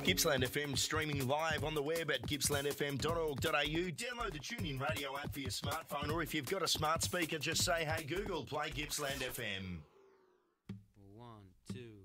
Gippsland FM streaming live on the web at gippslandfm.org.au. Download the TuneIn radio app for your smartphone, or if you've got a smart speaker, just say, hey Google, play Gippsland FM. 1, 2.